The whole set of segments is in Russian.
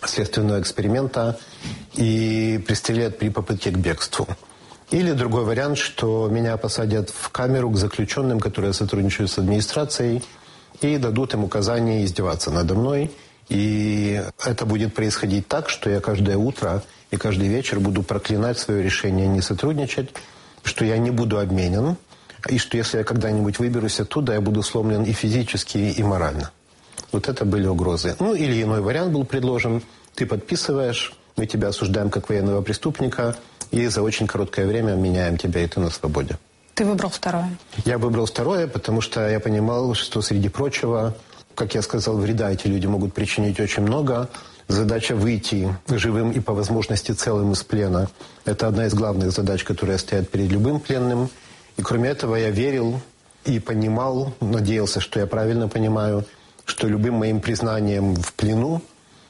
следственного эксперимента и пристрелят при попытке к бегству. Или другой вариант, что меня посадят в камеру к заключенным, которые сотрудничают с администрацией, и дадут им указание издеваться надо мной. И это будет происходить так, что я каждое утро и каждый вечер буду проклинать свое решение не сотрудничать, что я не буду обменен, и что если я когда-нибудь выберусь оттуда, я буду сломлен и физически, и морально. Вот это были угрозы. Ну, или иной вариант был предложен. Ты подписываешь, мы тебя осуждаем как военного преступника, и за очень короткое время меняем тебя, и ты на свободе. Ты выбрал второе? Я выбрал второе, потому что я понимал, что, среди прочего, как я сказал, вреда эти люди могут причинить очень много. Задача выйти живым и по возможности целым из плена – это одна из главных задач, которые стоят перед любым пленным. И кроме этого я верил и понимал, надеялся, что я правильно понимаю, что любым моим признанием в плену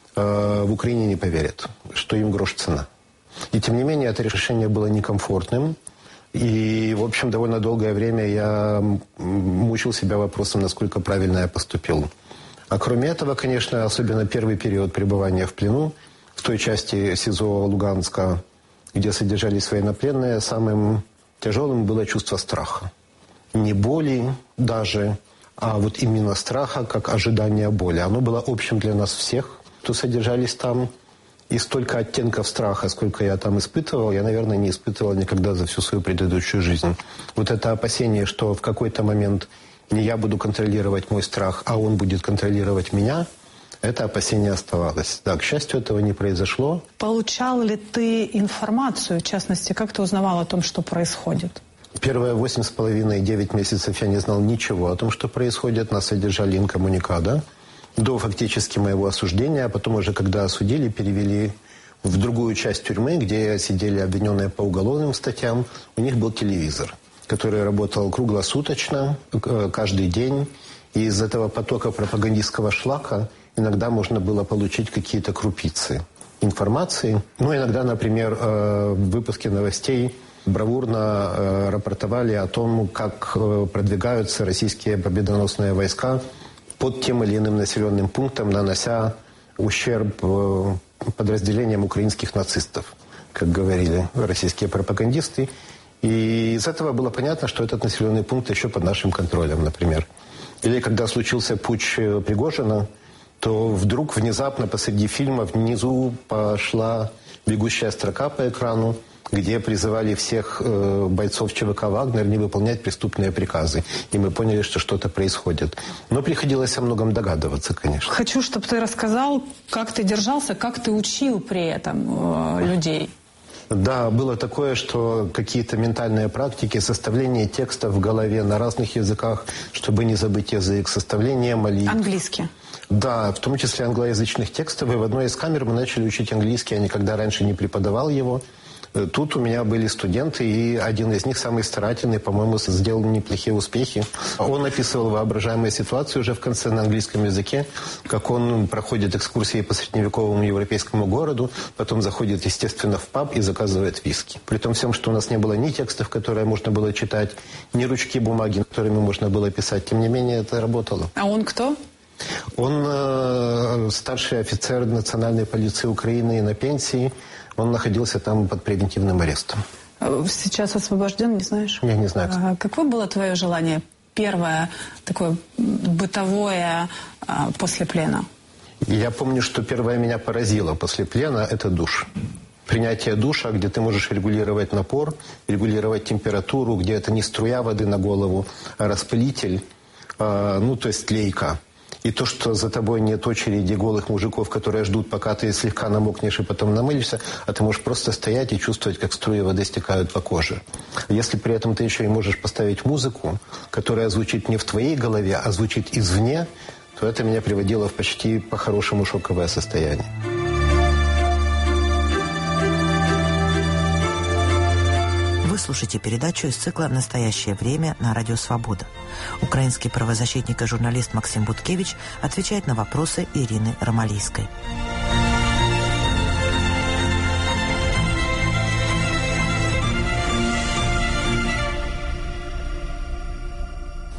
в Украине не поверят, что им грош цена. И тем не менее это решение было некомфортным. И, в общем, довольно долгое время я мучил себя вопросом, насколько правильно я поступил. А кроме этого, конечно, особенно первый период пребывания в плену, в той части СИЗО Луганска, где содержались военнопленные, самым тяжелым было чувство страха. Не боли даже, а вот именно страха, как ожидание боли. Оно было общим для нас всех, кто содержались там. И столько оттенков страха, сколько я там испытывал, я, наверное, не испытывал никогда за всю свою предыдущую жизнь. Вот это опасение, что в какой-то момент не я буду контролировать мой страх, а он будет контролировать меня, это опасение оставалось. Да, к счастью, этого не произошло. Получал ли ты информацию, в частности, как ты узнавал о том, что происходит? Первые 8,5-9 месяцев я не знал ничего о том, что происходит. Нас содержали инкоммуникадо до фактически моего осуждения, а потом уже, когда осудили, перевели в другую часть тюрьмы, где сидели обвиненные по уголовным статьям. У них был телевизор, который работал круглосуточно, каждый день. И из этого потока пропагандистского шлака иногда можно было получить какие-то крупицы информации. Ну, иногда, например, в выпуске новостей бравурно рапортовали о том, как продвигаются российские победоносные войска под тем или иным населенным пунктом, нанося ущерб подразделениям украинских нацистов, как говорили российские пропагандисты. И из этого было понятно, что этот населенный пункт еще под нашим контролем, например. Или когда случился путч Пригожина, то вдруг внезапно посреди фильма внизу пошла бегущая строка по экрану, где призывали всех бойцов ЧВК «Вагнер» не выполнять преступные приказы. И мы поняли, что что-то происходит. Но приходилось о многом догадываться, конечно. Хочу, чтобы ты рассказал, как ты держался, как ты учил при этом людей. Да, было такое, что какие-то ментальные практики, составление текста в голове на разных языках, чтобы не забыть язык, составление молитв. Английский? Да, в том числе англоязычных текстов. И в одной из камер мы начали учить английский. Я никогда раньше не преподавал его. Тут у меня были студенты, и один из них, самый старательный, по-моему, сделал неплохие успехи. Он описывал воображаемые ситуации уже в конце на английском языке, как он проходит экскурсии по средневековому европейскому городу, потом заходит, естественно, в паб и заказывает виски. При том всем, что у нас не было ни текстов, которые можно было читать, ни ручки бумаги, которыми можно было писать. Тем не менее, это работало. А он кто? Он старший офицер национальной полиции Украины на пенсии. Он находился там под превентивным арестом. Сейчас освобожден, не знаешь? Я не знаю. Какое было твое желание? Первое, такое бытовое после плена? Я помню, что первое меня поразило после плена – это душ. Принятие душа, где ты можешь регулировать напор, регулировать температуру, где это не струя воды на голову, а распылитель, то есть лейка. И то, что за тобой нет очереди голых мужиков, которые ждут, пока ты слегка намокнешь и потом намылишься, а ты можешь просто стоять и чувствовать, как струи воды стекают по коже. Если при этом ты еще и можешь поставить музыку, которая звучит не в твоей голове, а звучит извне, то это меня приводило в почти по-хорошему шоковое состояние. Вы слушаете передачу из цикла «Настоящее время» на Радио Свобода. Украинский правозащитник и журналист Максим Буткевич отвечает на вопросы Ирины Ромалийской.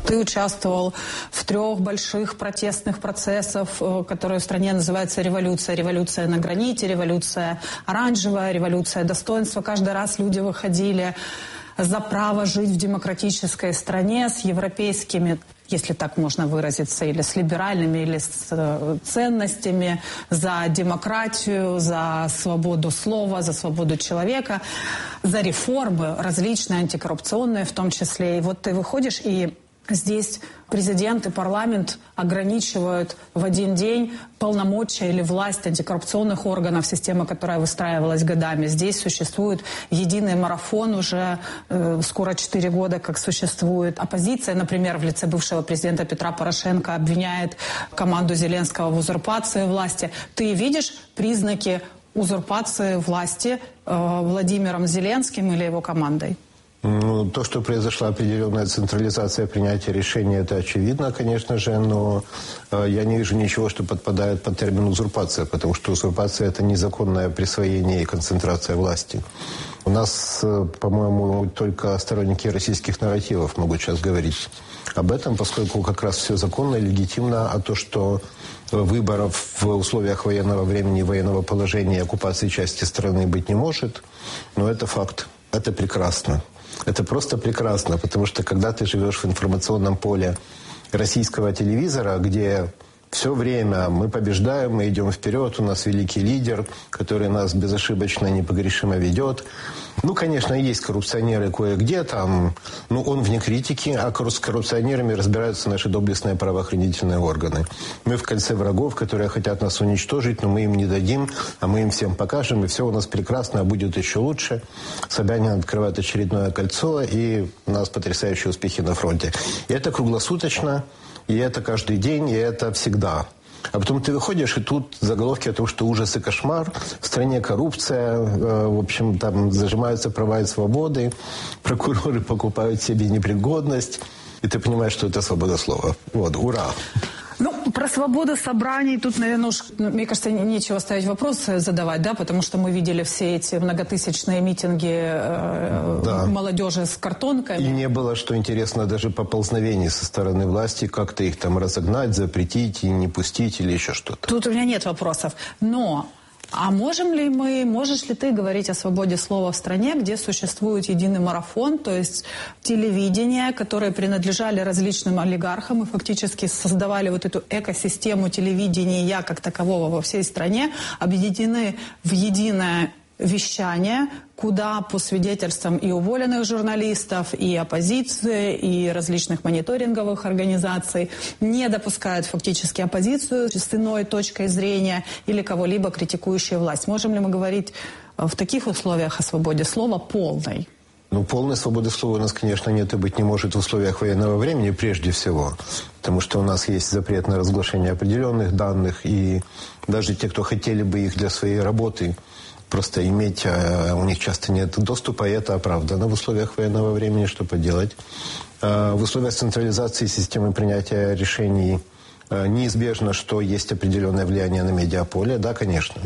Ты участвовал в 3 больших протестных процессах, которые в стране называются революция. Революция на граните, революция оранжевая, революция достоинства. Каждый раз люди выходили за право жить в демократической стране с европейскими, если так можно выразиться, или с либеральными, или с ценностями, за демократию, за свободу слова, за свободу человека, за реформы различные, антикоррупционные в том числе. И вот ты выходишь, и здесь президент и парламент ограничивают в один день полномочия или власть антикоррупционных органов, системы, которая выстраивалась годами. Здесь существует единый марафон уже скоро 4 года, как существует. Оппозиция, например, в лице бывшего президента Петра Порошенко обвиняет команду Зеленского в узурпации власти. Ты видишь признаки узурпации власти Владимиром Зеленским или его командой? Ну, то, что произошла определенная централизация принятия решений, это очевидно, конечно же, но я не вижу ничего, что подпадает под термин узурпация, потому что узурпация – это незаконное присвоение и концентрация власти. У нас, по-моему, только сторонники российских нарративов могут сейчас говорить об этом, поскольку как раз все законно и легитимно, а то, что выборов в условиях военного времени, военного положения и оккупации части страны быть не может, но это факт, это прекрасно. Это просто прекрасно, потому что когда ты живешь в информационном поле российского телевизора, где все время мы побеждаем, мы идем вперед, у нас великий лидер, который нас безошибочно, непогрешимо ведет. Ну, конечно, есть коррупционеры кое-где там, но он вне критики, а с коррупционерами разбираются наши доблестные правоохранительные органы. Мы в кольце врагов, которые хотят нас уничтожить, но мы им не дадим, а мы им всем покажем, и все у нас прекрасно, а будет еще лучше. Собянин открывает очередное кольцо, и у нас потрясающие успехи на фронте. И это круглосуточно, и это каждый день, и это всегда. А потом ты выходишь, и тут заголовки о том, что ужас и кошмар, в стране коррупция, в общем, там зажимаются права и свободы, прокуроры покупают себе непригодность, и ты понимаешь, что это свобода слова. Вот, ура! Ну, про свободу собраний тут, наверное, мне кажется, нечего ставить вопрос задавать, да, потому что мы видели все эти многотысячные митинги молодежи с картонками. И не было, что интересно, даже поползновений со стороны власти, как-то их там разогнать, запретить и не пустить или еще что-то. Тут у меня нет вопросов, но... А можешь ли ты говорить о свободе слова в стране, где существует единый марафон, то есть телевидение, которые принадлежали различным олигархам и фактически создавали вот эту экосистему телевидения как такового во всей стране, объединены в единое вещание, куда по свидетельствам и уволенных журналистов, и оппозиции, и различных мониторинговых организаций не допускают фактически оппозицию с иной точкой зрения или кого-либо критикующую власть. Можем ли мы говорить в таких условиях о свободе слова полной? Ну, полной свободы слова у нас, конечно, нет и быть не может в условиях военного времени прежде всего. Потому что у нас есть запрет на разглашение определенных данных, и даже те, кто хотели бы их для своей работы просто иметь, а у них часто нет доступа, и это оправдано в условиях военного времени, что поделать. В условиях централизации системы принятия решений неизбежно, что есть определенное влияние на медиаполе, да, конечно.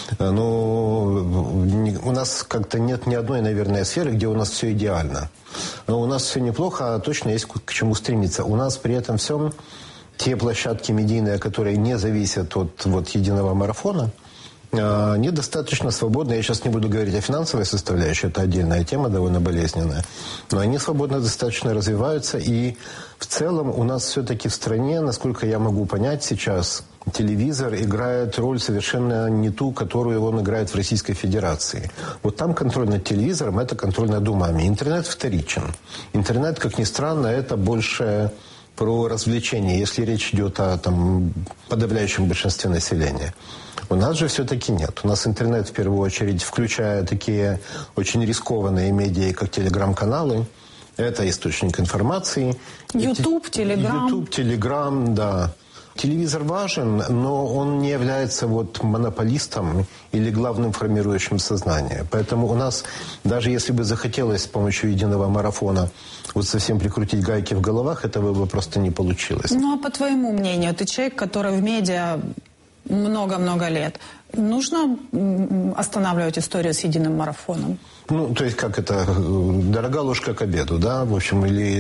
Но у нас как-то нет ни одной, наверное, сферы, где у нас все идеально. Но у нас все неплохо, а точно есть к чему стремиться. У нас при этом всем те площадки медийные, которые не зависят от единого марафона, они достаточно свободны. Я сейчас не буду говорить о финансовой составляющей, это отдельная тема, довольно болезненная. Но они свободно достаточно развиваются. И в целом у нас все-таки в стране, насколько я могу понять сейчас, телевизор играет роль совершенно не ту, которую он играет в Российской Федерации. Вот там контроль над телевизором – это контроль над умами. Интернет вторичен. Интернет, как ни странно, это больше про развлечения, если речь идет о подавляющем большинстве населения. У нас же все-таки нет. У нас интернет, в первую очередь, включая такие очень рискованные медиа, как телеграм-каналы. Это источник информации. Ютуб, Телеграм. Ютуб, Телеграм, да. Телевизор важен, но он не является монополистом или главным формирующим сознание. Поэтому у нас, даже если бы захотелось с помощью единого марафона совсем прикрутить гайки в головах, этого бы просто не получилось. Ну, а по твоему мнению, ты человек, который в медиа много-много лет. Нужно останавливать историю с единым марафоном? Ну, то есть, как это, дорога ложка к обеду, да, в общем, или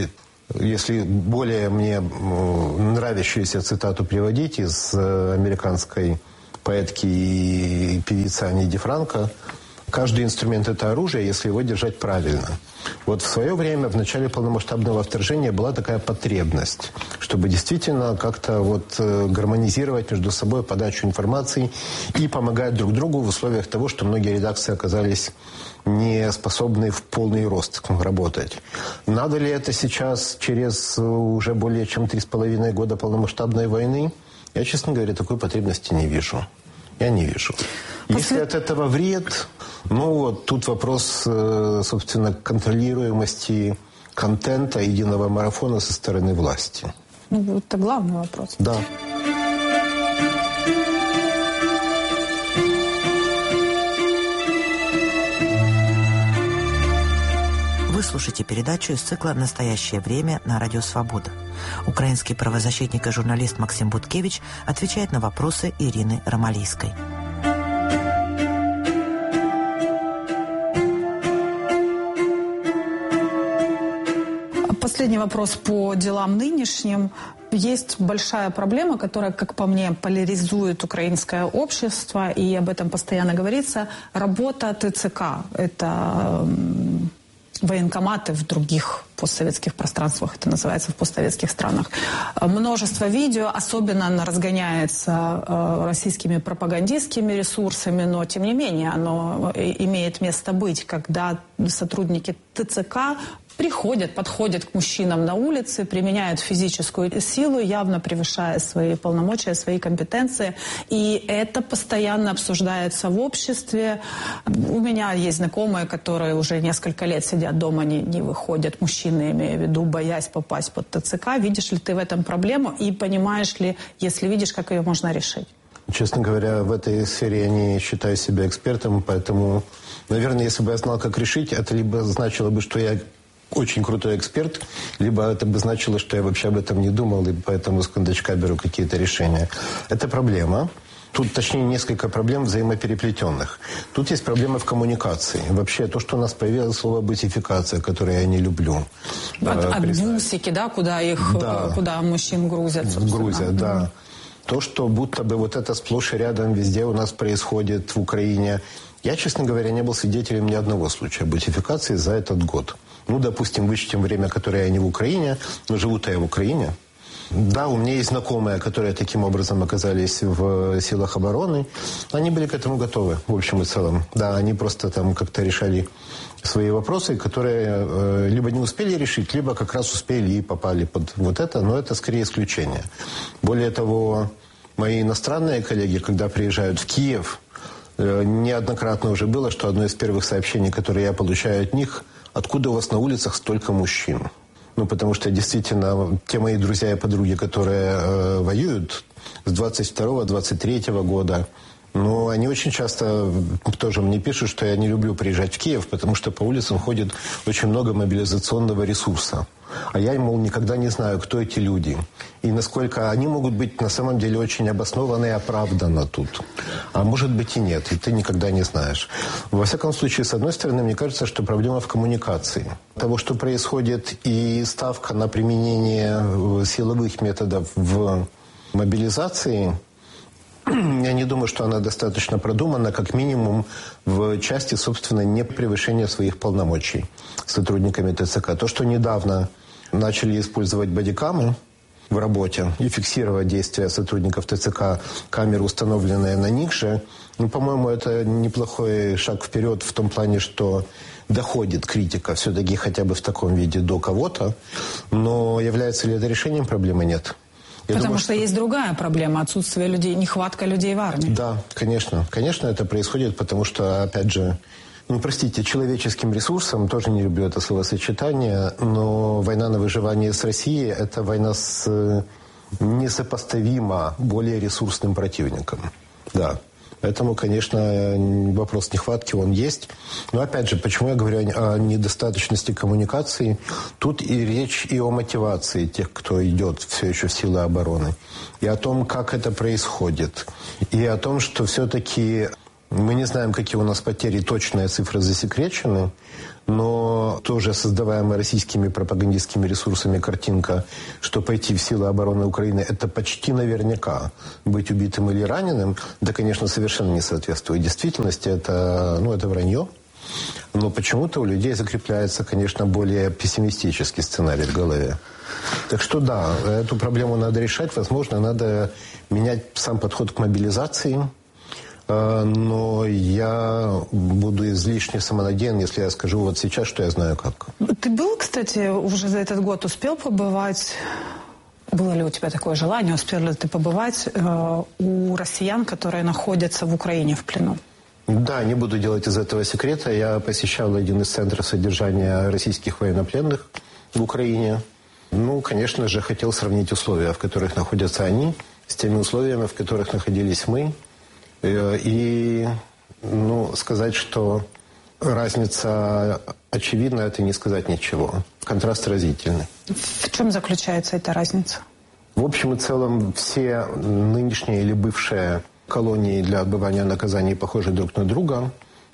Если более мне нравящуюся цитату приводить из американской поэтки и певицы Ани Дифранко, каждый инструмент – это оружие, если его держать правильно. Вот в свое время, в начале полномасштабного вторжения, была такая потребность, чтобы действительно как-то вот гармонизировать между собой подачу информации и помогать друг другу в условиях того, что многие редакции оказались не способны в полный рост работать. Надо ли это сейчас, через уже более чем 3,5 года полномасштабной войны? Я, честно говоря, такой потребности не вижу. Я не вижу. Если от этого вред, вот тут вопрос, собственно, контролируемости контента единого марафона со стороны власти. Это главный вопрос. Да. Вы слушаете передачу из цикла «Настоящее время» на Радио Свобода. Украинский правозащитник и журналист Максим Буткевич отвечает на вопросы Ирины Ромалийской. Последний вопрос по делам нынешним. Есть большая проблема, которая, как по мне, поляризует украинское общество, и об этом постоянно говорится. Работа ТЦК. Это военкоматы в других постсоветских пространствах, это называется в постсоветских странах. Множество видео, особенно оно разгоняется российскими пропагандистскими ресурсами, но тем не менее оно имеет место быть, когда сотрудники ТЦК подходят к мужчинам на улице, применяют физическую силу, явно превышая свои полномочия, свои компетенции. И это постоянно обсуждается в обществе. У меня есть знакомые, которые уже несколько лет сидят дома, не выходят. Мужчины, имею в виду, боясь попасть под ТЦК. Видишь ли ты в этом проблему? И понимаешь ли, если видишь, как ее можно решить? Честно говоря, в этой сфере я не считаю себя экспертом, поэтому, наверное, если бы я знал, как решить, это либо значило бы, что я очень крутой эксперт, либо это бы значило, что я вообще об этом не думал, и поэтому с кондачка беру какие-то решения. Это проблема. Тут, точнее, несколько проблем взаимопереплетенных. Тут есть проблема в коммуникации. Вообще, то, что у нас появилось слово «бусификация», которое я не люблю. От бусики, да, куда мужчин грузят, собственно. Грузят, да. То, что будто бы вот это сплошь и рядом везде у нас происходит в Украине. Я, честно говоря, не был свидетелем ни одного случая бусификации за этот год. Допустим, вычтем время, которое я не в Украине, но живу-то я в Украине. Да, у меня есть знакомые, которые таким образом оказались в силах обороны. Они были к этому готовы, в общем и целом. Да, они просто там как-то решали свои вопросы, которые либо не успели решить, либо как раз успели и попали под вот это, но это скорее исключение. Более того, мои иностранные коллеги, когда приезжают в Киев, неоднократно уже было, что одно из первых сообщений, которые я получаю от них: откуда у вас на улицах столько мужчин? Потому что действительно те мои друзья и подруги, которые воюют с 22-23 года, они очень часто тоже мне пишут, что я не люблю приезжать в Киев, потому что по улицам ходит очень много мобилизационного ресурса. А я, никогда не знаю, кто эти люди. И насколько они могут быть на самом деле очень обоснованы и оправданы тут. А может быть и нет, и ты никогда не знаешь. Во всяком случае, с одной стороны, мне кажется, что проблема в коммуникации. Того, что происходит, и ставка на применение силовых методов в мобилизации, я не думаю, что она достаточно продумана, как минимум в части, собственно, непревышения своих полномочий сотрудниками ТЦК. То, что недавно начали использовать бодикамы в работе и фиксировать действия сотрудников ТЦК, камеры, установленные на них же, по-моему, это неплохой шаг вперед в том плане, что доходит критика все-таки хотя бы в таком виде до кого-то. Но является ли это решением проблемы? Нет. Потому что есть другая проблема – отсутствие людей, нехватка людей в армии. Да, конечно. Конечно, это происходит, потому что, опять же, человеческим ресурсом, тоже не люблю это словосочетание, но война на выживание с Россией – это война с несопоставимо более ресурсным противником. Да. Поэтому, конечно, вопрос нехватки, он есть. Но, опять же, почему я говорю о недостаточности коммуникации? Тут и речь и о мотивации тех, кто идет все еще в силы обороны. И о том, как это происходит. И о том, что все-таки Мы не знаем, какие у нас потери, точные цифры засекречены, но тоже создаваемая российскими пропагандистскими ресурсами картинка, что пойти в силы обороны Украины – это почти наверняка быть убитым или раненым, да, конечно, совершенно не соответствует действительности, это вранье. Но почему-то у людей закрепляется, конечно, более пессимистический сценарий в голове. Так что да, эту проблему надо решать. Возможно, надо менять сам подход к мобилизации. Но я буду излишне самонадеян, если я скажу вот сейчас, что я знаю как. Ты был, кстати, уже за этот год успел побывать? Было ли у тебя такое желание? Успел ли ты побывать у россиян, которые находятся в Украине в плену? Да, не буду делать из этого секрета. Я посещал один из центров содержания российских военнопленных в Украине. Конечно же, хотел сравнить условия, в которых находятся они, с теми условиями, в которых находились мы. И, сказать, что разница очевидна, это не сказать ничего. Контраст разительный. В чем заключается эта разница? В общем и целом, все нынешние или бывшие колонии для отбывания наказаний похожи друг на друга.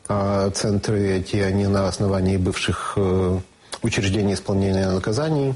Центры эти, они на основании бывших учреждений исполнения наказаний.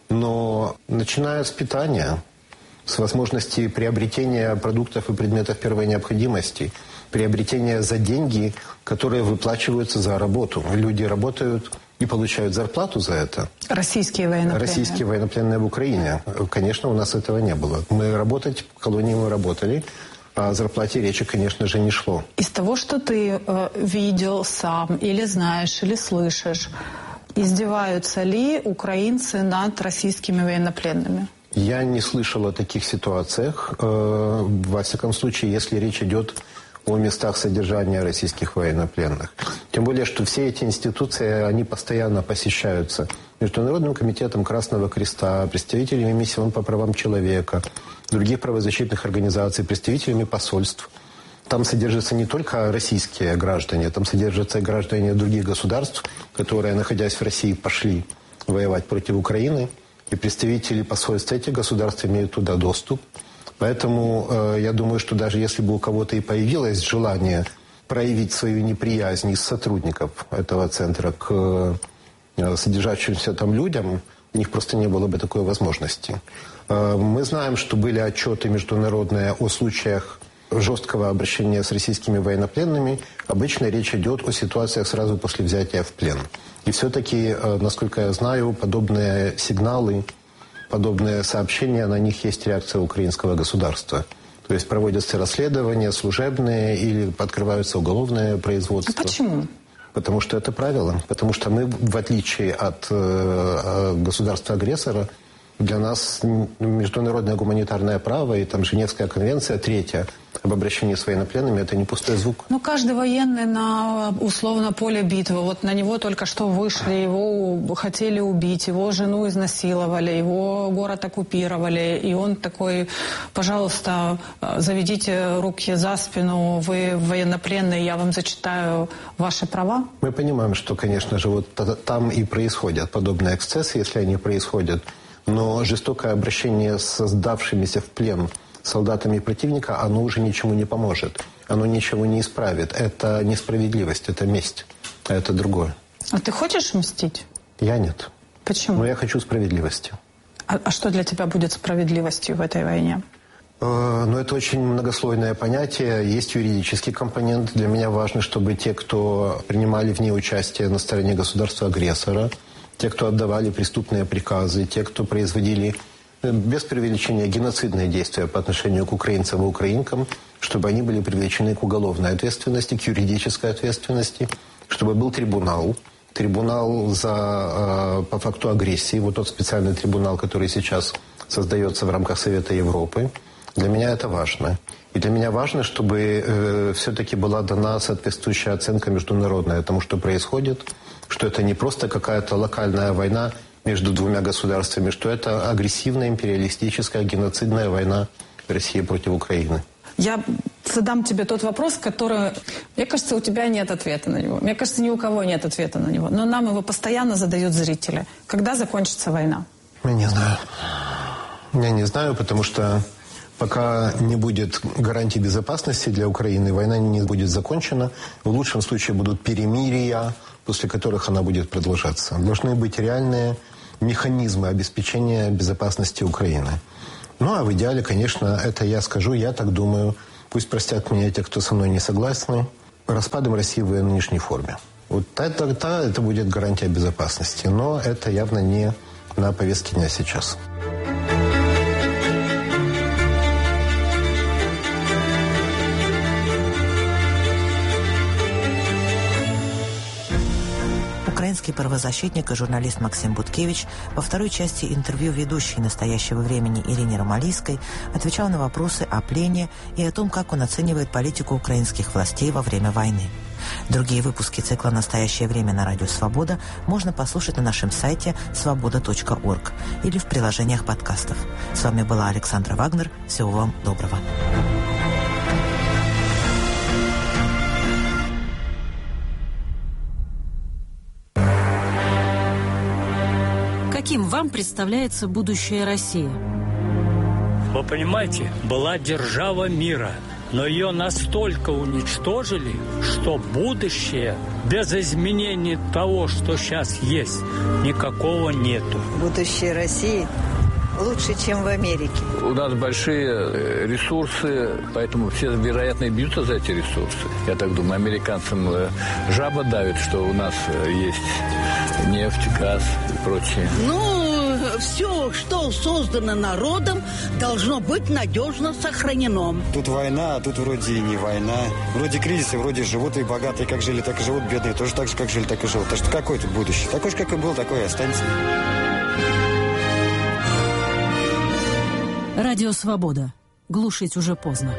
Но начиная с питания, с возможности приобретения продуктов и предметов первой необходимости, приобретения за деньги, которые выплачиваются за работу. Люди работают и получают зарплату за это. Российские военнопленные? Российские военнопленные в Украине. Конечно, у нас этого не было. В колонии мы работали, а о зарплате речи, конечно же, не шло. Из того, что ты видел сам, или знаешь, или слышишь, издеваются ли украинцы над российскими военнопленными? Я не слышал о таких ситуациях. Во всяком случае, если речь идет о местах содержания российских военнопленных. Тем более, что все эти институции, они постоянно посещаются Международным комитетом Красного Креста, представителями миссий по правам человека, других правозащитных организаций, представителями посольств. Там содержатся не только российские граждане, там содержатся и граждане других государств, которые, находясь в России, пошли воевать против Украины. И представители посольств этих государств имеют туда доступ. Поэтому я думаю, что даже если бы у кого-то и появилось желание проявить свою неприязнь из сотрудников этого центра к содержащимся там людям, у них просто не было бы такой возможности. Мы знаем, что были отчеты международные о случаях жесткого обращения с российскими военнопленными. Обычно речь идет о ситуациях сразу после взятия в плен. И все-таки, насколько я знаю, подобные сигналы, подобные сообщения, на них есть реакция украинского государства. То есть проводятся расследования служебные или открываются уголовные производства. А почему? Потому что это правило. Потому что мы, в отличие от государства-агрессора, для нас международное гуманитарное право и там Женевская конвенция, 3-я, об обращении с военнопленными, это не пустой звук. Каждый военный на, условно, поле битвы. Вот на него только что вышли, его хотели убить, его жену изнасиловали, его город оккупировали. И он такой: пожалуйста, заведите руки за спину, вы военнопленные, я вам зачитаю ваши права. Мы понимаем, что, конечно же, вот там и происходят подобные эксцессы, если они происходят. Но жестокое обращение с сдавшимися в плен солдатами противника, оно уже ничему не поможет. Оно ничего не исправит. Это несправедливость, это месть. А это другое. А ты хочешь мстить? Я нет. Почему? Но я хочу справедливости. А что для тебя будет справедливостью в этой войне? Это очень многослойное понятие. Есть юридический компонент. Для меня важно, чтобы те, кто принимали в ней участие на стороне государства-агрессора, те, кто отдавали преступные приказы, те, кто производили, без преувеличения, геноцидные действия по отношению к украинцам и украинкам, чтобы они были привлечены к уголовной ответственности, к юридической ответственности, чтобы был трибунал по факту агрессии, вот тот специальный трибунал, который сейчас создается в рамках Совета Европы. Для меня это важно. И для меня важно, чтобы все-таки была дана соответствующая оценка международная тому, что происходит, что это не просто какая-то локальная война между двумя государствами, что это агрессивная, империалистическая, геноцидная война России против Украины. Я задам тебе тот вопрос, который, мне кажется, у тебя нет ответа на него. Мне кажется, ни у кого нет ответа на него. Но нам его постоянно задают зрители. Когда закончится война? Я не знаю. Я не знаю, потому что Пока не будет гарантий безопасности для Украины, война не будет закончена. В лучшем случае будут перемирия, после которых она будет продолжаться. Должны быть реальные механизмы обеспечения безопасности Украины. Ну, а в идеале, конечно, это я скажу, я так думаю, пусть простят меня те, кто со мной не согласны, распадом России в ее нынешней форме. Вот это будет гарантия безопасности. Но это явно не на повестке дня сейчас. Украинский правозащитник и журналист Максим Буткевич во второй части интервью ведущей «Настоящего времени» Ирине Ромалийской отвечал на вопросы о плене и о том, как он оценивает политику украинских властей во время войны. Другие выпуски цикла «Настоящее время» на Радио Свобода можно послушать на нашем сайте svoboda.org или в приложениях подкастов. С вами была Александра Вагнер. Всего вам доброго. Каким вам представляется будущее России? Вы понимаете, была держава мира, но ее настолько уничтожили, что будущее без изменений того, что сейчас есть, никакого нету. Будущее России лучше, чем в Америке. У нас большие ресурсы, поэтому все, вероятно, бьются за эти ресурсы. Я так думаю, американцам жаба давит, что у нас есть нефть, газ и прочее. Все, что создано народом, должно быть надежно сохранено. Тут война, а тут вроде и не война. Вроде кризисы, вроде живут и богатые, как жили, так и живут, бедные тоже так же, как жили, так и живут. Так что какое тут будущее? Такой же, как и был, такой и останется. Радио Свобода. Глушить уже поздно.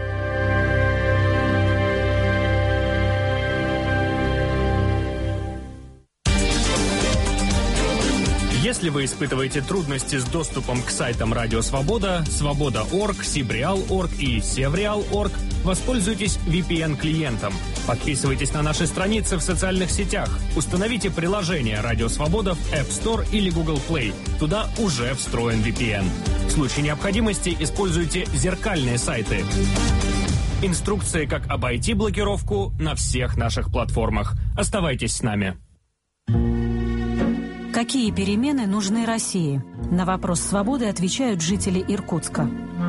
Если вы испытываете трудности с доступом к сайтам Радио Свобода, Свобода.орг, Сибреал.орг и Севреал.орг, воспользуйтесь VPN-клиентом. Подписывайтесь на наши страницы в социальных сетях. Установите приложение Радио Свобода в App Store или Google Play. Туда уже встроен VPN. В случае необходимости используйте зеркальные сайты. Инструкции, как обойти блокировку, на всех наших платформах. Оставайтесь с нами. Какие перемены нужны России? На вопрос «Свободы» отвечают жители Иркутска.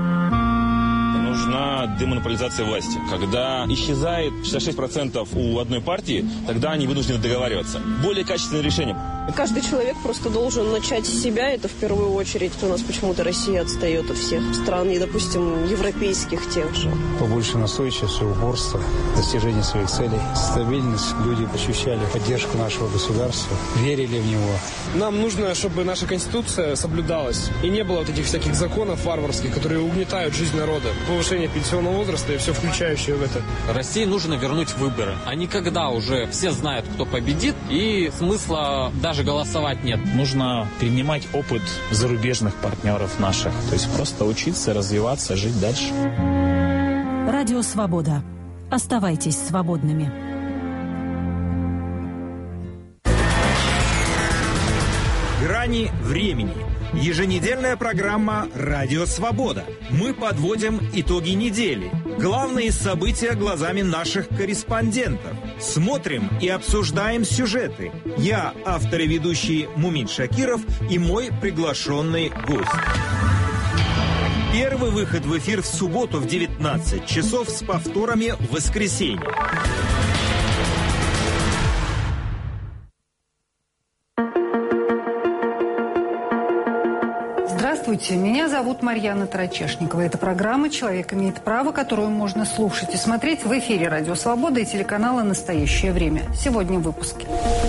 Нужна демонополизация власти. Когда исчезает 66% у одной партии, тогда они вынуждены договариваться. Более качественное решение. Каждый человек просто должен начать с себя, это в первую очередь. У нас почему-то Россия отстает от всех стран, и, допустим, европейских тех же. Побольше настойчивости, упорства, достижения своих целей, стабильность. Люди ощущали поддержку нашего государства, верили в него. Нам нужно, чтобы наша Конституция соблюдалась, и не было вот этих всяких законов варварских, которые угнетают жизнь народа. Повышение пенсионного возраста и все включающее в это. России нужно вернуть выборы. А не когда уже все знают, кто победит, и смысла даже голосовать нет. Нужно перенимать опыт зарубежных партнеров наших. То есть просто учиться, развиваться, жить дальше. Радио Свобода. Оставайтесь свободными. Грани времени. Еженедельная программа «Радио Свобода». Мы подводим итоги недели. Главные события глазами наших корреспондентов. Смотрим и обсуждаем сюжеты. Я, автор и ведущий Мумин Шакиров, и мой приглашенный гость. Первый выход в эфир в субботу в 19 часов с повторами в воскресенье. Здравствуйте, меня зовут Марьяна Тарачешникова. Это программа «Человек имеет право», которую можно слушать и смотреть в эфире Радио Свобода и телеканала «Настоящее время». Сегодня в выпуске.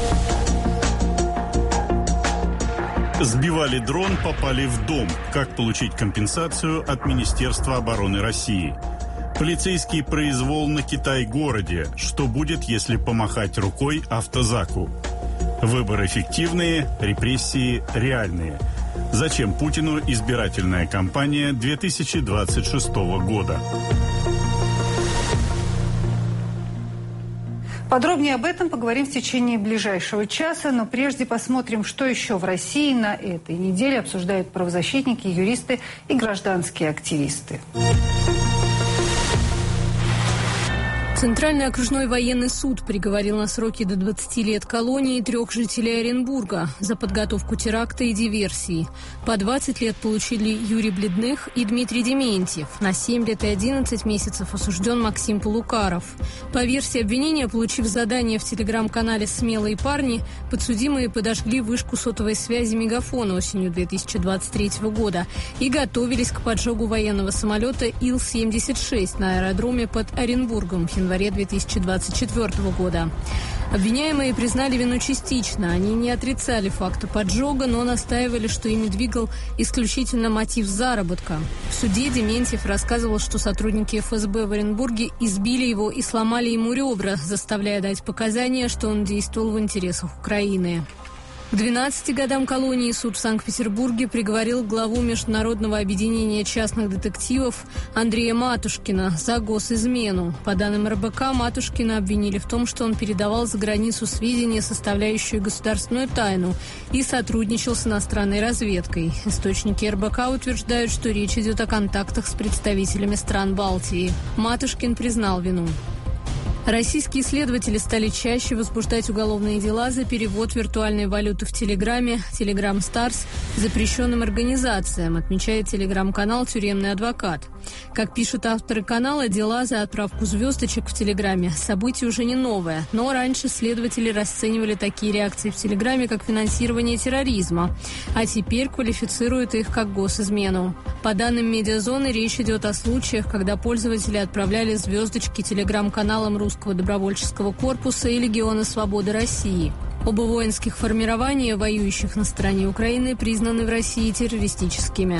Сбивали дрон, попали в дом. Как получить компенсацию от Министерства обороны России? Полицейский произвол на Китай-городе. Что будет, если помахать рукой автозаку? Выборы фиктивные, репрессии реальные. Зачем Путину избирательная кампания 2026 года? Подробнее об этом поговорим в течение ближайшего часа, но прежде посмотрим, что еще в России на этой неделе обсуждают правозащитники, юристы и гражданские активисты. Центральный окружной военный суд приговорил на сроки до 20 лет колонии 3 жителей Оренбурга за подготовку теракта и диверсии. По 20 лет получили Юрий Бледных и Дмитрий Дементьев. На 7 лет и 11 месяцев осужден Максим Полукаров. По версии обвинения, получив задание в телеграм-канале «Смелые парни», подсудимые подожгли вышку сотовой связи «Мегафон» осенью 2023 года и готовились к поджогу военного самолета Ил-76 на аэродроме под Оренбургом в январе 2024 года. Обвиняемые признали вину частично. Они не отрицали факта поджога, но настаивали, что ими двигал исключительно мотив заработка. В суде Дементьев рассказывал, что сотрудники ФСБ в Оренбурге избили его и сломали ему ребра, заставляя дать показания, что он действовал в интересах Украины. К 12 годам колонии суд в Санкт-Петербурге приговорил главу Международного объединения частных детективов Андрея Матушкина за госизмену. По данным РБК, Матушкина обвинили в том, что он передавал за границу сведения, составляющие государственную тайну, и сотрудничал с иностранной разведкой. Источники РБК утверждают, что речь идет о контактах с представителями стран Балтии. Матушкин признал вину. Российские следователи стали чаще возбуждать уголовные дела за перевод виртуальной валюты в Телеграме Telegram Stars запрещенным организациям, отмечает телеграм-канал «Тюремный адвокат». Как пишут авторы канала, дела за отправку звездочек в Телеграме – событие уже не новое, но раньше следователи расценивали такие реакции в Телеграме как финансирование терроризма, а теперь квалифицируют их как госизмену. По данным «Медиазоны», речь идет о случаях, когда пользователи отправляли звездочки телеграм-каналам Русского добровольческого корпуса и Легиона Свободы России. Оба воинских формирования, воюющих на стороне Украины, признаны в России террористическими.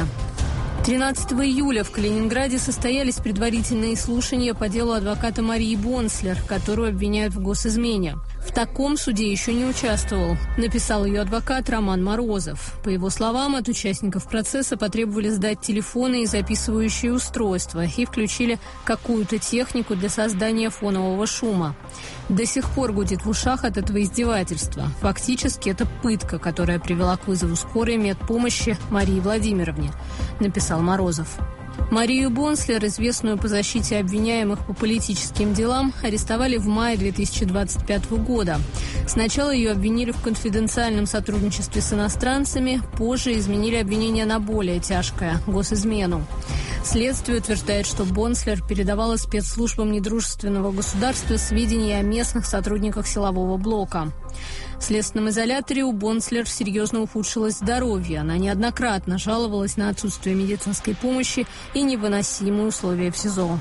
13 июля в Калининграде состоялись предварительные слушания по делу адвоката Марии Бонслер, которую обвиняют в госизмене. В таком суде еще не участвовал, написал ее адвокат Роман Морозов. По его словам, от участников процесса потребовали сдать телефоны и записывающие устройства и включили какую-то технику для создания фонового шума. До сих пор гудит в ушах от этого издевательства. Фактически это пытка, которая привела к вызову скорой медпомощи Марии Владимировне, написал Морозов. Марию Бонслер, известную по защите обвиняемых по политическим делам, арестовали в мае 2025 года. Сначала ее обвинили в конфиденциальном сотрудничестве с иностранцами, позже изменили обвинение на более тяжкое – госизмену. Следствие утверждает, что Бонслер передавала спецслужбам недружественного государства сведения о местных сотрудниках силового блока. В следственном изоляторе у Бонслер серьезно ухудшилось здоровье. Она неоднократно жаловалась на отсутствие медицинской помощи и невыносимые условия в СИЗО.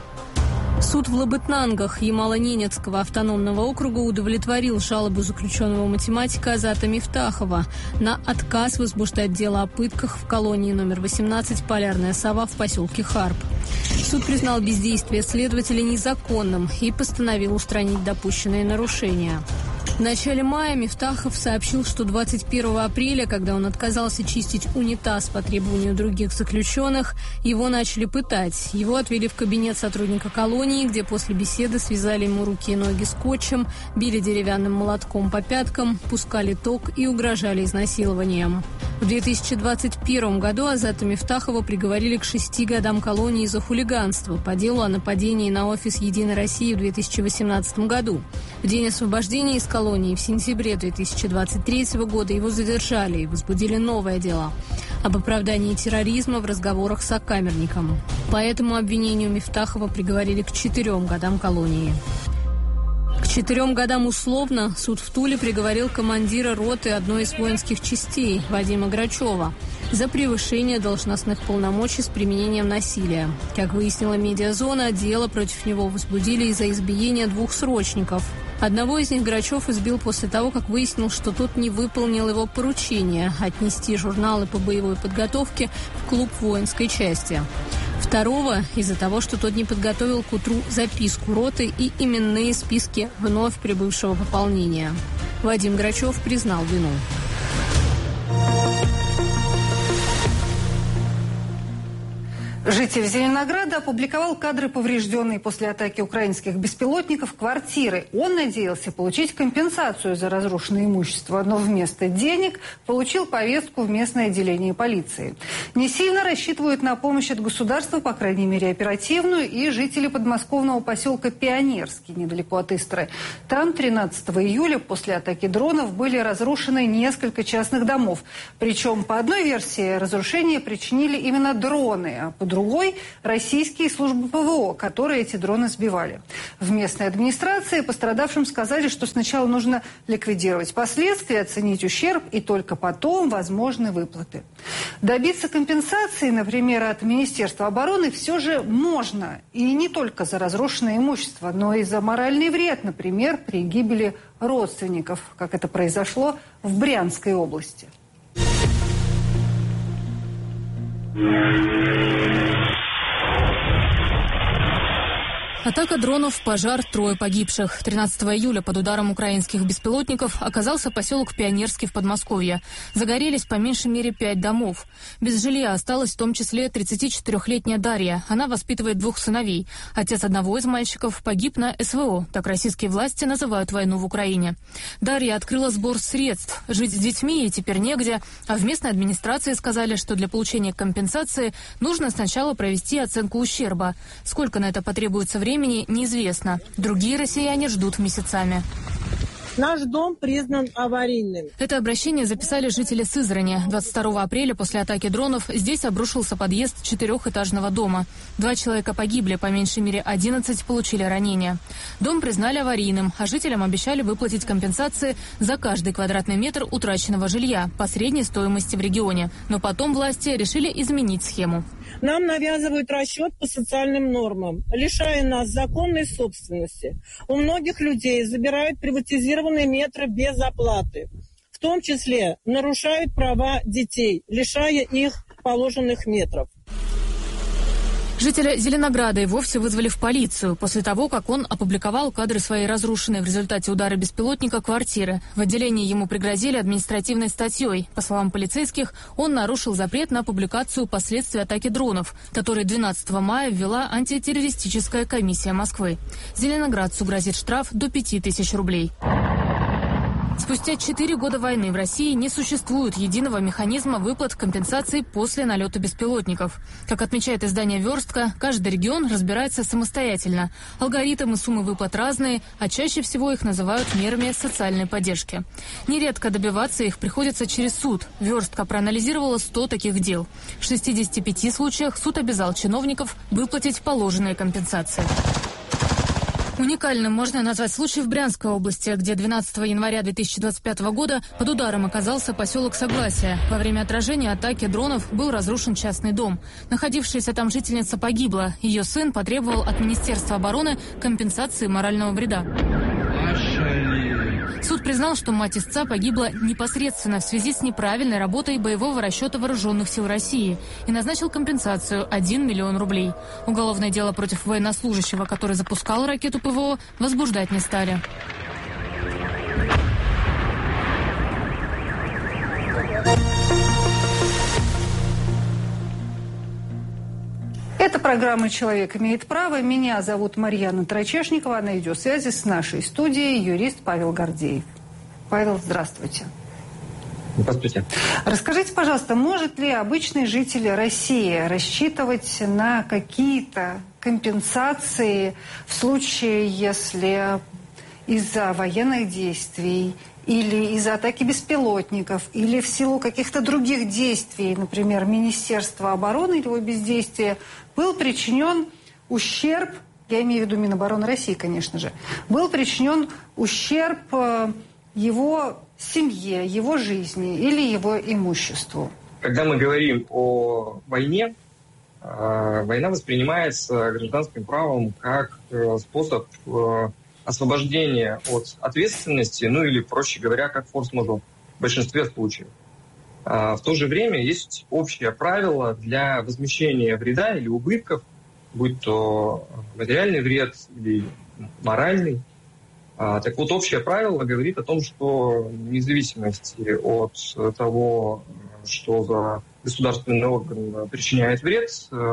Суд в Лабытнангах Ямало-Ненецкого автономного округа удовлетворил жалобу заключенного математика Азата Мифтахова на отказ возбуждать дело о пытках в колонии номер 18 «Полярная сова» в поселке Харп. Суд признал бездействие следователя незаконным и постановил устранить допущенные нарушения. В начале мая Мифтахов сообщил, что 21 апреля, когда он отказался чистить унитаз по требованию других заключенных, его начали пытать. Его отвели в кабинет сотрудника колонии, где после беседы связали ему руки и ноги скотчем, били деревянным молотком по пяткам, пускали ток и угрожали изнасилованием. В 2021 году Азата Мифтахова приговорили к 6 годам колонии за хулиганство по делу о нападении на офис «Единой России» в 2018 году. В день освобождения из колонии в сентябре 2023 года его задержали и возбудили новое дело об оправдании терроризма в разговорах с сокамерником. По этому обвинению Мифтахова приговорили к 4 годам колонии. К 4 годам условно суд в Туле приговорил командира роты одной из воинских частей Вадима Грачева за превышение должностных полномочий с применением насилия. Как выяснила «Медиазона», дело против него возбудили из-за избиения 2 срочников. Одного из них Грачев избил после того, как выяснил, что тот не выполнил его поручение отнести журналы по боевой подготовке в клуб воинской части. Второго из-за того, что тот не подготовил к утру записку роты и именные списки вновь прибывшего пополнения. Вадим Грачев признал вину. Житель Зеленограда опубликовал кадры поврежденной после атаки украинских беспилотников квартиры. Он надеялся получить компенсацию за разрушенное имущество, но вместо денег получил повестку в местное отделение полиции. Не сильно рассчитывают на помощь от государства, по крайней мере оперативную, и жители подмосковного поселка Пионерский, недалеко от Истры. Там 13 июля после атаки дронов были разрушены несколько частных домов. Причем по одной версии разрушения причинили именно дроны, а по другой – российские службы ПВО, которые эти дроны сбивали. В местной администрации пострадавшим сказали, что сначала нужно ликвидировать последствия, оценить ущерб и только потом возможны выплаты. Добиться компенсации, например, от Министерства обороны все же можно. И не только за разрушенное имущество, но и за моральный вред, например, при гибели родственников, как это произошло в Брянской области. Атака дронов, пожар, 3 погибших. 13 июля под ударом украинских беспилотников оказался поселок Пионерский в Подмосковье. Загорелись по меньшей мере 5 домов. Без жилья осталась в том числе 34-летняя Дарья. Она воспитывает 2 сыновей. Отец одного из мальчиков погиб на СВО. Так российские власти называют войну в Украине. Дарья открыла сбор средств. Жить с детьми ей теперь негде. А в местной администрации сказали, что для получения компенсации нужно сначала провести оценку ущерба. Сколько на это потребуется времени, неизвестно. Другие россияне ждут месяцами. Наш дом признан аварийным. Это обращение записали жители Сызрани. 22 апреля после атаки дронов здесь обрушился подъезд 4-этажного дома. 2 человека погибли, по меньшей мере 11 получили ранения. Дом признали аварийным, а жителям обещали выплатить компенсации за каждый квадратный метр утраченного жилья по средней стоимости в регионе. Но потом власти решили изменить схему. Нам навязывают расчет по социальным нормам, лишая нас законной собственности. У многих людей забирают приватизированные метры без оплаты. В том числе нарушают права детей, лишая их положенных метров. Жителя Зеленограда и вовсе вызвали в полицию после того, как он опубликовал кадры своей разрушенной в результате удара беспилотника квартиры. В отделении ему пригрозили административной статьей. По словам полицейских, он нарушил запрет на публикацию последствий атаки дронов, который 12 мая ввела антитеррористическая комиссия Москвы. Зеленоградцу грозит штраф до 5000 рублей. Спустя 4 года войны в России не существует единого механизма выплат компенсаций после налета беспилотников. Как отмечает издание «Верстка», каждый регион разбирается самостоятельно. Алгоритмы и суммы выплат разные, а чаще всего их называют мерами социальной поддержки. Нередко добиваться их приходится через суд. «Верстка» проанализировала 100 таких дел. В 65 случаях суд обязал чиновников выплатить положенные компенсации. Уникальным можно назвать случай в Брянской области, где 12 января 2025 года под ударом оказался поселок Согласие. Во время отражения атаки дронов был разрушен частный дом. Находившаяся там жительница погибла. Ее сын потребовал от Министерства обороны компенсации морального вреда. Суд признал, что мать истца погибла непосредственно в связи с неправильной работой боевого расчета вооруженных сил России и назначил компенсацию 1 миллион рублей. Уголовное дело против военнослужащего, который запускал ракету ПВО, возбуждать не стали. Это программа «Человек имеет право». Меня зовут Марьяна Трачешникова. На видеосвязи с нашей студией юрист Павел Гордеев. Павел, здравствуйте. Здравствуйте. Расскажите, пожалуйста, может ли обычный житель России рассчитывать на какие-то компенсации в случае, если из-за военных действий или из-за атаки беспилотников, или в силу каких-то других действий, например, Министерства обороны или его бездействия, был причинен ущерб, я имею в виду Минобороны России, конечно же, был причинен ущерб его семье, его жизни или его имуществу? Когда мы говорим о войне, война воспринимается гражданским правом как способ освобождения от ответственности, ну или, проще говоря, как форс-мажор в большинстве случаев. В то же время есть общее правило для возмещения вреда или убытков, будь то материальный вред или моральный. Так вот, общее правило говорит о том, что вне зависимости от того, что за государственный орган причиняет вред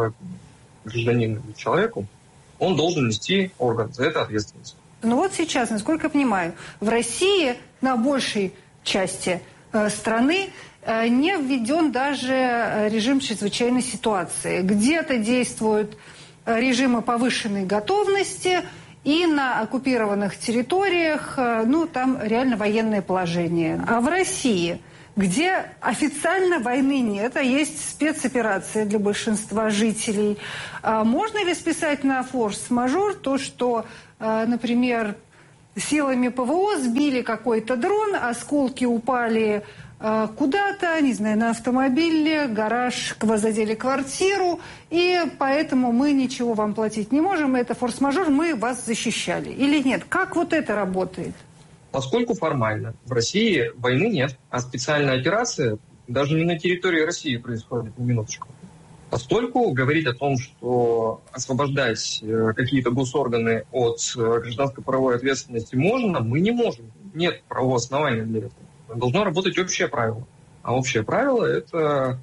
гражданину или человеку, он должен нести орган за это ответственность. Ну вот сейчас, насколько я понимаю, в России на большей части страны не введен даже режим чрезвычайной ситуации. Где-то действуют режимы повышенной готовности, и на оккупированных территориях, там реально военное положение. А в России, где официально войны нет, а есть спецоперация для большинства жителей, можно ли списать на форс-мажор то, что, например, силами ПВО сбили какой-то дрон, осколки упали куда-то, не знаю, на автомобиле, гараж, задели квартиру, и поэтому мы ничего вам платить не можем, это форс-мажор, мы вас защищали. Или нет? Как вот это работает? Поскольку формально в России войны нет, а специальная операция даже не на территории России происходит, на минуточку. Постольку говорить о том, что освобождать какие-то госорганы от гражданско-правовой ответственности можно, мы не можем. Нет правового основания для этого. Должно работать общее правило. А общее правило – это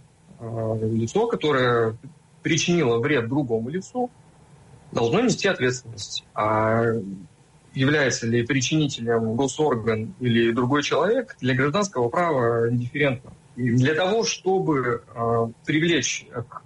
лицо, которое причинило вред другому лицу, должно нести ответственность. А является ли причинителем госорган или другой человек, для гражданского права индифферентно. И для того, чтобы привлечь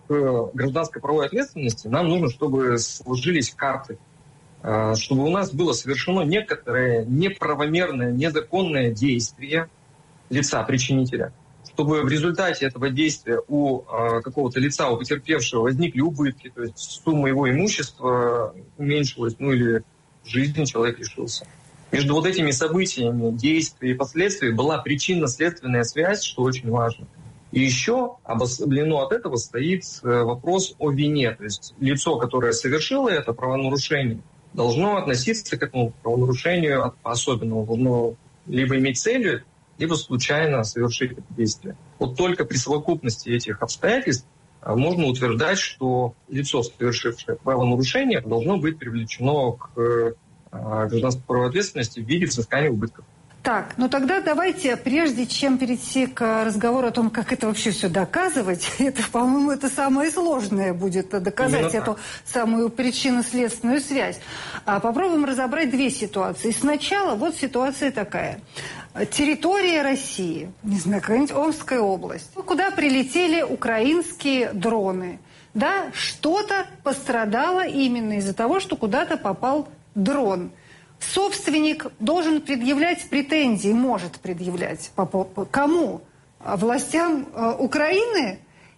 к гражданской правовой ответственности, нам нужно, чтобы сложились карты, чтобы у нас было совершено некоторое неправомерное, незаконное действие лица-причинителя, чтобы в результате этого действия у какого-то лица, у потерпевшего, возникли убытки, то есть сумма его имущества уменьшилась, или жизни человек лишился. Между вот этими событиями, действия и последствия была причинно-следственная связь, что очень важно. И еще обособлено от этого стоит вопрос о вине. То есть лицо, которое совершило это правонарушение, должно относиться к этому правонарушению по-особенному, должно либо иметь целью, либо случайно совершить это действие. Вот только при совокупности этих обстоятельств можно утверждать, что лицо, совершившее правонарушение, должно быть привлечено к гражданской правовой ответственности в виде взыскания убытков. Так, тогда давайте, прежде чем перейти к разговору о том, как это вообще все доказывать, это, по-моему, это самое сложное будет доказать эту самую причинно-следственную связь. Попробуем разобрать две ситуации. Сначала вот ситуация такая. Территория России, не знаю, какая-нибудь Омская область, куда прилетели украинские дроны. Да, что-то пострадало именно из-за того, что куда-то попал дрон. Собственник должен предъявлять претензии, может предъявлять. Кому? Властям Украины?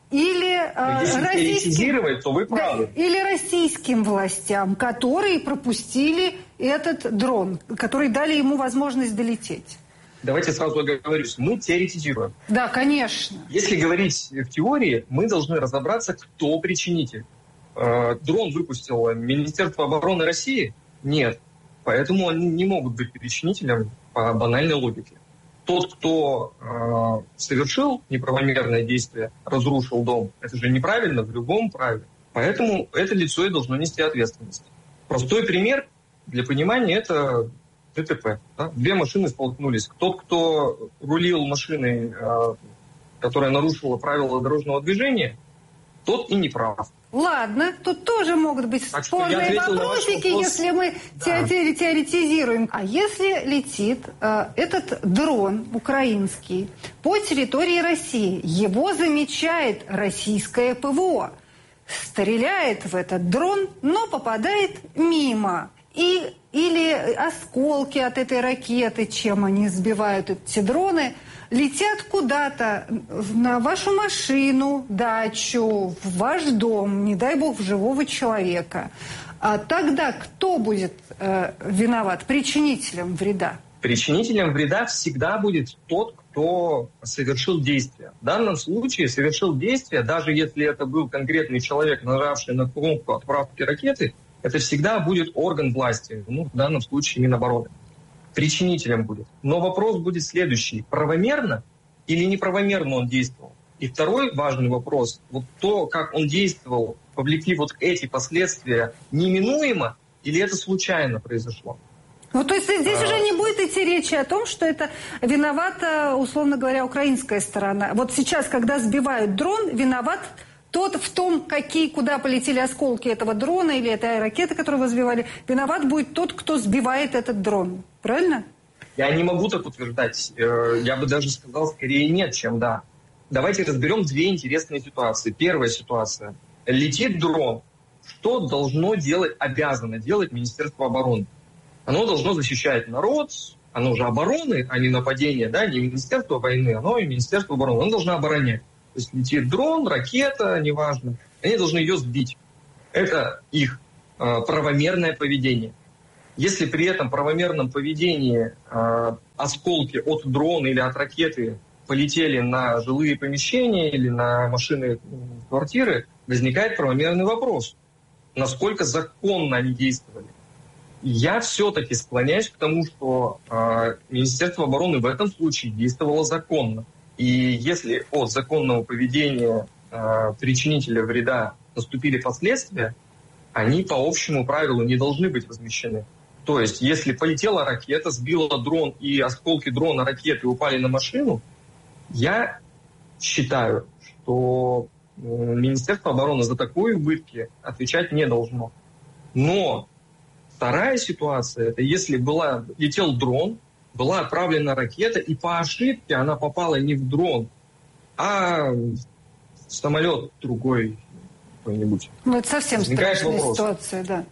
Или то вы правы. Или российским властям, которые пропустили этот дрон, которые дали ему возможность долететь? Давайте сразу оговорюсь. Мы теоретизируем. Да, конечно. Если говорить в теории, мы должны разобраться, кто причинитель. Дрон выпустило Министерство обороны России? Нет. Поэтому они не могут быть причинителем по банальной логике. Тот, кто совершил неправомерное действие, разрушил дом, это же неправильно в любом праве. Поэтому это лицо и должно нести ответственность. Простой пример для понимания – это ДТП. Да? Две машины столкнулись. Тот, кто рулил машиной, которая нарушила правила дорожного движения, тот и не прав. Ладно, тут тоже могут быть спорные вопросики, если мы теоретизируем. А если летит этот дрон украинский по территории России, его замечает российское ПВО, стреляет в этот дрон, но попадает мимо. Или осколки от этой ракеты, чем они сбивают эти дроны, летят куда-то на вашу машину, дачу, в ваш дом, не дай бог, в живого человека. А тогда кто будет виноват? Причинителем вреда? Причинителем вреда всегда будет тот, кто совершил действие. В данном случае совершил действие, даже если это был конкретный человек, нажавший на кнопку отправки ракеты, это всегда будет орган власти, в данном случае Минобороны. Причинителем будет. Но вопрос будет следующий. Правомерно или неправомерно он действовал? И второй важный вопрос. Вот то, как он действовал, повлекли вот эти последствия неминуемо или это случайно произошло? Ну, то есть здесь уже не будет идти речи о том, что это виновата, условно говоря, украинская сторона. Вот сейчас, когда сбивают дрон, виноват тот в том, куда полетели осколки этого дрона или этой ракеты, которую вы сбивали, виноват будет тот, кто сбивает этот дрон. Правильно? Я не могу так утверждать. Я бы даже сказал, скорее нет, чем да. Давайте разберем две интересные ситуации. Первая ситуация. Летит дрон. Что должно делать, обязано делать Министерство обороны? Оно должно защищать народ, оно же обороны, а не нападение, да, не Министерство войны, оно и Министерство обороны. Оно должно оборонять. То есть летит дрон, ракета, неважно. Они должны ее сбить. Это их правомерное поведение. Если при этом правомерном поведении осколки от дрона или от ракеты полетели на жилые помещения или на машины, квартиры, возникает правомерный вопрос. Насколько законно они действовали? Я все-таки склоняюсь к тому, что Министерство обороны в этом случае действовало законно. И если от законного поведения причинителя вреда наступили последствия, они по общему правилу не должны быть возмещены. То есть, если полетела ракета, сбила дрон, и осколки дрона, ракеты упали на машину, я считаю, что Министерство обороны за такие убытки отвечать не должно. Но вторая ситуация, это если летел дрон, была отправлена ракета, и по ошибке она попала не в дрон, а в самолет другой какой-нибудь. Ну, это совсем страшная ситуация, да.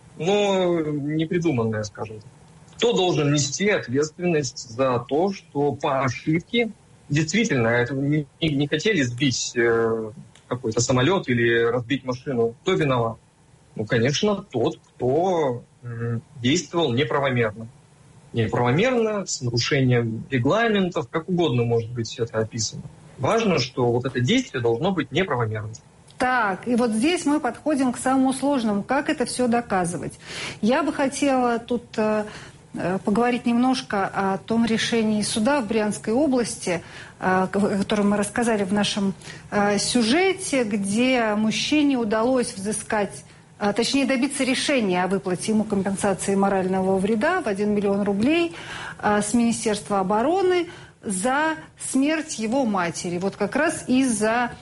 Но непридуманная, скажем так. Кто должен нести ответственность за то, что по ошибке действительно не хотели сбить какой-то самолет или разбить машину? Кто виноват? Ну, конечно, тот, кто действовал неправомерно. Неправомерно, с нарушением регламентов, как угодно может быть это описано. Важно, что вот это действие должно быть неправомерным. Так, и вот здесь мы подходим к самому сложному. Как это все доказывать? Я бы хотела тут поговорить немножко о том решении суда в Брянской области, о котором мы рассказали в нашем сюжете, где мужчине удалось взыскать, точнее добиться решения о выплате ему компенсации морального вреда в 1 миллион рублей с Министерства обороны за смерть его матери. Вот как раз из-за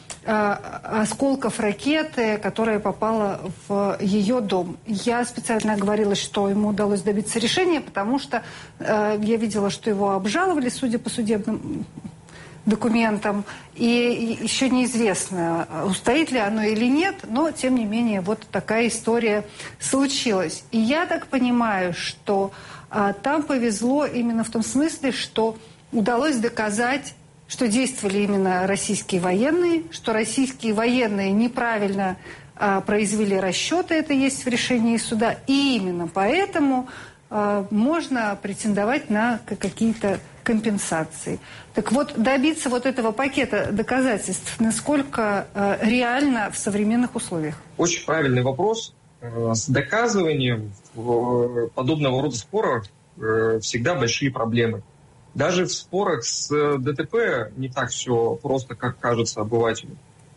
осколков ракеты, которая попала в ее дом. Я специально оговорилась, что ему удалось добиться решения, потому что я видела, что его обжаловали, судя по судебным документам, и еще неизвестно, устоит ли оно или нет, но, тем не менее, вот такая история случилась. И я так понимаю, что там повезло именно в том смысле, что удалось доказать, что действовали именно российские военные, что российские военные неправильно произвели расчеты, это есть в решении суда, и именно поэтому можно претендовать на какие-то компенсации. Так вот, добиться вот этого пакета доказательств, насколько реально в современных условиях? Очень правильный вопрос. С доказыванием подобного рода споров всегда большие проблемы. Даже в спорах с ДТП не так все просто, как кажется обывателю.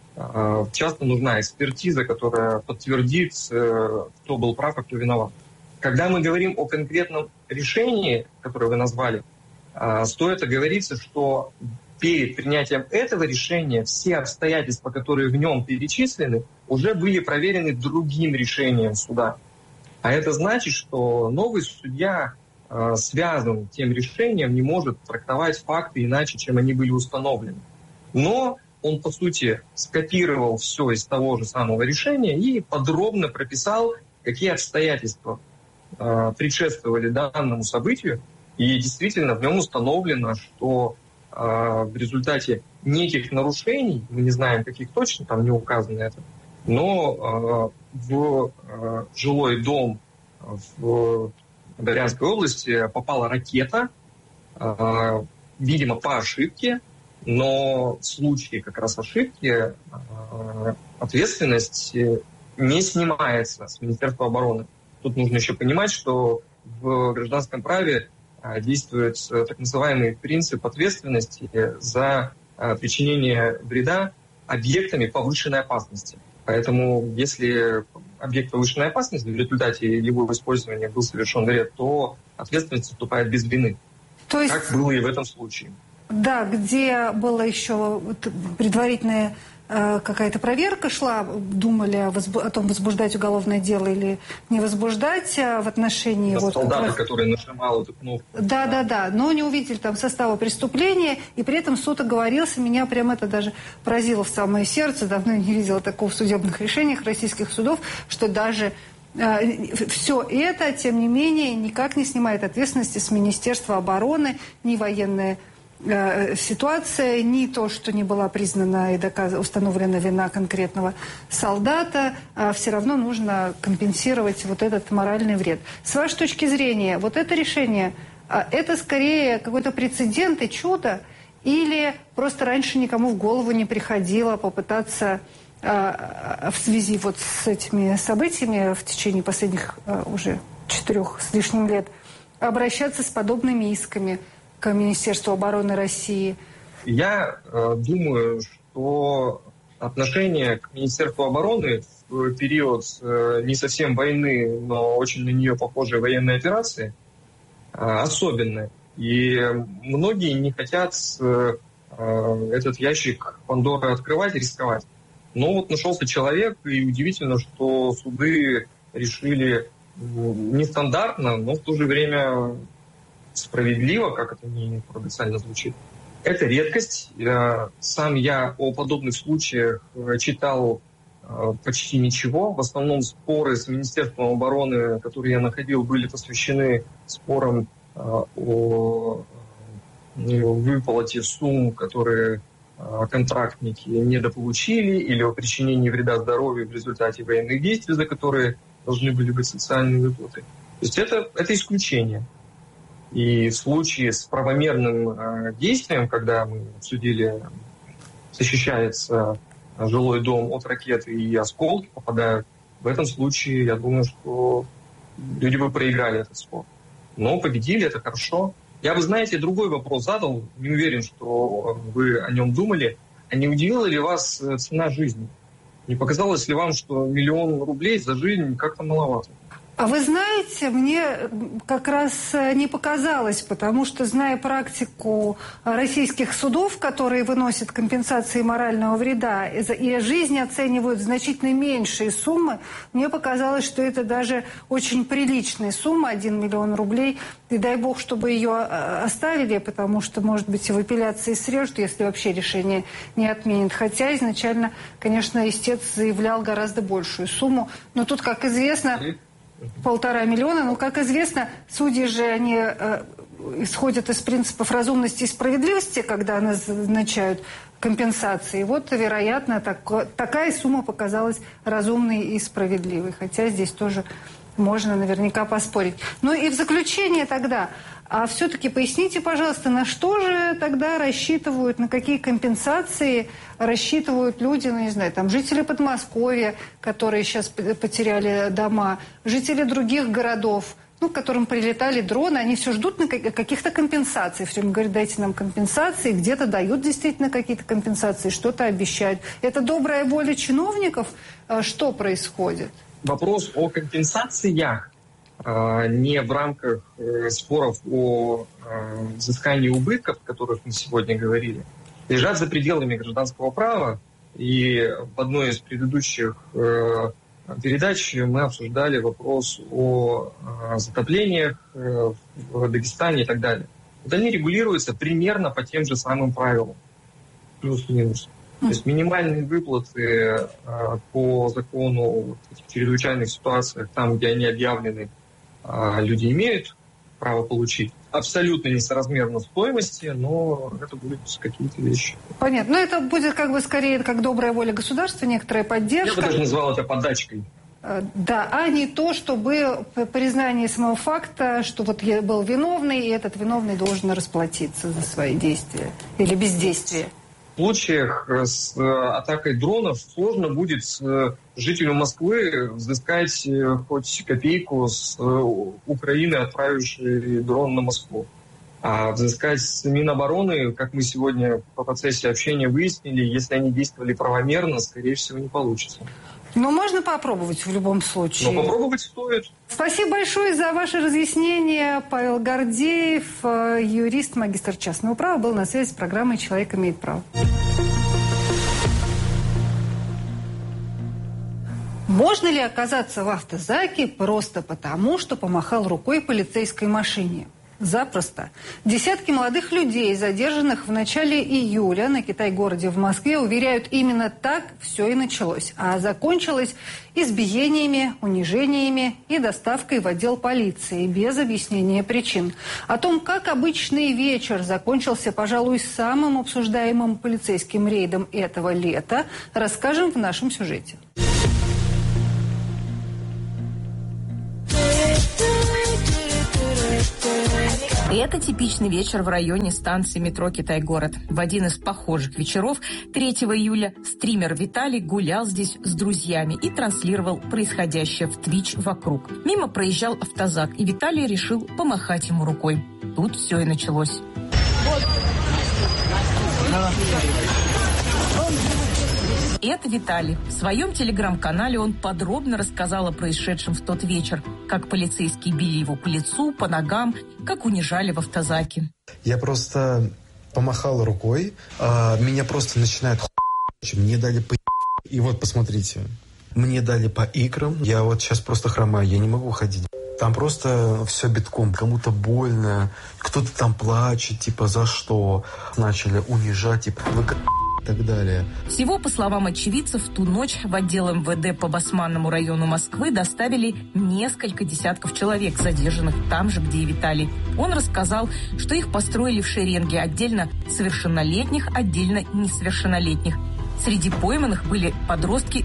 Часто нужна экспертиза, которая подтвердит, кто был прав, а кто виноват. Когда мы говорим о конкретном решении, которое вы назвали, стоит оговориться, что перед принятием этого решения все обстоятельства, которые в нем перечислены, уже были проверены другим решением суда. А это значит, что новый судья связан тем решением, не может трактовать факты иначе, чем они были установлены. Но он, по сути, скопировал все из того же самого решения и подробно прописал, какие обстоятельства предшествовали данному событию. И действительно в нем установлено, что в результате неких нарушений, мы не знаем, каких точно, там не указано это, но в жилой дом в Брянской области попала ракета, видимо, по ошибке, но в случае как раз ошибки ответственность не снимается с Министерства обороны. Тут нужно еще понимать, что в гражданском праве действует так называемый принцип ответственности за причинение вреда объектами повышенной опасности. Поэтому если объект повышенной опасности в результате его использования был совершен вред, то ответственность наступает без вины. То есть, как было и в этом случае. Да, где была еще предварительная какая-то проверка шла, думали о том, возбуждать уголовное дело или не возбуждать в отношении... Вот, солдата, который нажимал эту кнопку. Да, но не увидели там состава преступления, и при этом суд оговорился. Меня прям это даже поразило в самое сердце. Давно не видела такого в судебных решениях российских судов, что даже все это, тем не менее, никак не снимает ответственности с Министерства обороны, ни военная ситуация, ни то, что не была признана и установлена вина конкретного солдата, все равно нужно компенсировать вот этот моральный вред. С вашей точки зрения, вот это решение, это скорее какой-то прецедент и чудо, или просто раньше никому в голову не приходило попытаться в связи вот с этими событиями в течение последних уже 4 с лишним лет обращаться с подобными исками к Министерству обороны России? Я думаю, что отношение к Министерству обороны в период не совсем войны, но очень на нее похожей военной операции особенное. И многие не хотят этот ящик Пандоры открывать и рисковать. Но вот нашелся человек, и удивительно, что суды решили нестандартно, но в то же время справедливо, как это не парадоксально звучит. Это редкость. Сам я о подобных случаях читал почти ничего. В основном споры с Министерством обороны, которые я находил, были посвящены спорам о выплате сумм, которые контрактники недополучили, или о причинении вреда здоровью в результате военных действий, за которые должны были быть социальные выплаты. То есть это исключение. И в случае с правомерным действием, когда мы судили, защищается жилой дом от ракеты и осколки попадают, в этом случае, я думаю, что люди бы проиграли этот спор. Но победили, это хорошо. Я бы, знаете, другой вопрос задал, не уверен, что вы о нем думали. А не удивила ли вас цена жизни? Не показалось ли вам, что 1 000 000 рублей за жизнь как-то маловато? А вы знаете, мне как раз не показалось, потому что, зная практику российских судов, которые выносят компенсации морального вреда и жизни оценивают значительно меньшие суммы, мне показалось, что это даже очень приличная сумма, 1 000 000 рублей. И дай бог, чтобы ее оставили, потому что, может быть, и в апелляции срежут, если вообще решение не отменят. Хотя изначально, конечно, истец заявлял гораздо большую сумму. Но тут, как известно... 1,5 миллиона. Но, как известно, судьи же, они исходят из принципов разумности и справедливости, когда назначают компенсации. Вот, вероятно, такая сумма показалась разумной и справедливой. Хотя здесь тоже можно наверняка поспорить. Ну и в заключение тогда... А все-таки поясните, пожалуйста, на что же тогда рассчитывают, на какие компенсации рассчитывают люди, ну, не знаю, там, жители Подмосковья, которые сейчас потеряли дома, жители других городов, ну, к которым прилетали дроны, они все ждут на каких-то компенсаций. Все время говорят, дайте нам компенсации, где-то дают действительно какие-то компенсации, что-то обещают. Это добрая воля чиновников? Что происходит? Вопрос о компенсациях не в рамках споров о взыскании убытков, о которых мы сегодня говорили, лежат за пределами гражданского права. И в одной из предыдущих передач мы обсуждали вопрос о затоплениях в Дагестане и так далее. Вот они регулируются примерно по тем же самым правилам, плюс-минус. То есть минимальные выплаты по закону в чрезвычайных ситуациях, там, где они объявлены, люди имеют право получить. Абсолютно несоразмерно стоимости, но это будут какие-то вещи. Понятно. Но это будет как бы скорее как добрая воля государства, некоторая поддержка. Я бы даже назвал это подачкой. Да, а не то, чтобы признание самого факта, что вот я был виновный, и этот виновный должен расплатиться за свои действия или бездействие. В случаях с атакой дронов сложно будет жителю Москвы взыскать хоть копейку с Украины, отправившей дрон на Москву. А взыскать с Минобороны, как мы сегодня по процессе общения выяснили, если они действовали правомерно, скорее всего, не получится. Ну, можно попробовать в любом случае. Но попробовать стоит. Спасибо большое за ваше разъяснение. Павел Гордеев, юрист, магистр частного права, был на связи с программой «Человек имеет право». Можно ли оказаться в автозаке просто потому, что помахал рукой полицейской машине? Запросто. Десятки молодых людей, задержанных в начале июля на Китай-городе в Москве, уверяют, именно так все и началось. А закончилось избиениями, унижениями и доставкой в отдел полиции без объяснения причин. О том, как обычный вечер закончился, пожалуй, самым обсуждаемым полицейским рейдом этого лета, расскажем в нашем сюжете. Это типичный вечер в районе станции метро «Китай-город». В один из похожих вечеров 3 июля стример Виталий гулял здесь с друзьями и транслировал происходящее в Twitch вокруг. Мимо проезжал автозак, и Виталий решил помахать ему рукой. Тут все и началось. Это Виталий. В своем телеграм-канале он подробно рассказал о происшедшем в тот вечер, как полицейские били его по лицу, по ногам, как унижали в автозаке. Я просто помахал рукой, меня просто начинает мне дали по и вот посмотрите, мне дали по икрам, я вот сейчас просто хромаю, я не могу ходить. Там просто все битком, кому-то больно, кто-то там плачет, типа за что, начали унижать, типа вы и так далее. Всего, по словам очевидцев, в ту ночь в отдел МВД по Басманному району Москвы доставили несколько десятков человек, задержанных там же, где и Виталий. Он рассказал, что их построили в шеренге, отдельно совершеннолетних, отдельно несовершеннолетних. Среди пойманных были подростки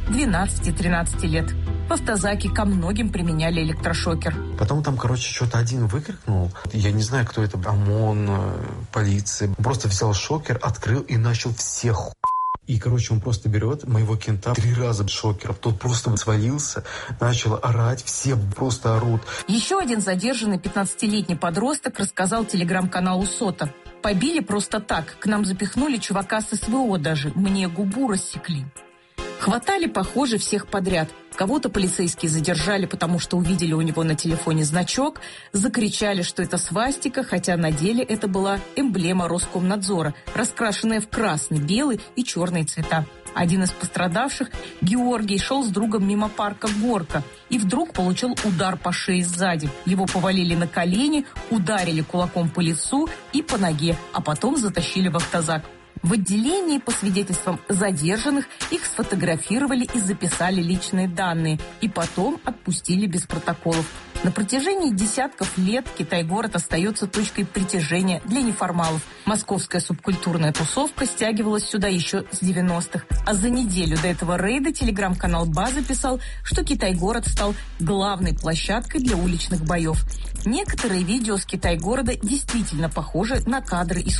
12-13 лет. В автозаке ко многим применяли электрошокер. Потом там, что-то один выкрикнул. Я не знаю, кто это. ОМОН, полиция. Просто взял шокер, открыл и начал всех И, он просто берет моего кента 3 раза шокером. Тот просто свалился, начал орать, все просто орут. Еще один задержанный 15-летний подросток рассказал телеграм-каналу «Сота». Побили просто так. К нам запихнули чувака с СВО даже. Мне губу рассекли. Хватали, похоже, всех подряд. Кого-то полицейские задержали, потому что увидели у него на телефоне значок, закричали, что это свастика, хотя на деле это была эмблема Роскомнадзора, раскрашенная в красный, белый и черный цвета. Один из пострадавших, Георгий, шел с другом мимо парка «Горка» и вдруг получил удар по шее сзади. Его повалили на колени, ударили кулаком по лицу и по ноге, а потом затащили в автозак. В отделении, по свидетельствам задержанных, их сфотографировали и записали личные данные, и потом отпустили без протоколов. На протяжении десятков лет Китай-город остается точкой притяжения для неформалов. Московская субкультурная тусовка стягивалась сюда еще с 90-х. А за неделю до этого рейда телеграм-канал «База» писал, что Китай-город стал главной площадкой для уличных боев. Некоторые видео с Китай-города действительно похожи на кадры из